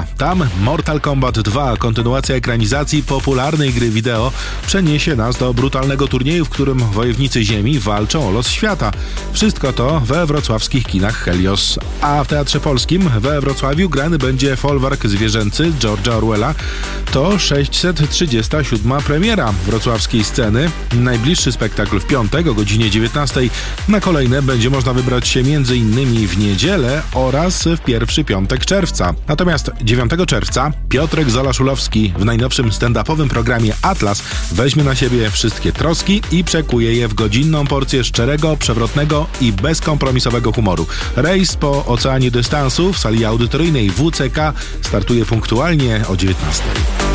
Tam Mortal Kombat 2, kontynuacja ekranizacji popularnej gry wideo, przeniesie nas do brutalnego turnieju, w którym wojownicy Ziemi walczą o los świata. Wszystko to we wrocławskich kinach Helios. A w Teatrze Polskim we Wrocławiu grany będzie folwark zwierzęcy George'a Orwella. To 637. premiera wrocławskiej sceny. Najbliższy spektakl w piątek o godzinie 19. Na kolejne będzie można wybrać się m.in. w niedzielę oraz w pierwszy piątek czerwca. Natomiast 9 czerwca Piotrek Zola-Szulowski w najnowszym stand-upowym programie Atlas weźmie na siebie wszystkie troski i przekuje je w godzinną porcję szczerego, przewrotnego i bezkompromisowego humoru. Rejs po oceanie dystansu w sali audytoryjnej WCK startuje punktualnie o 19.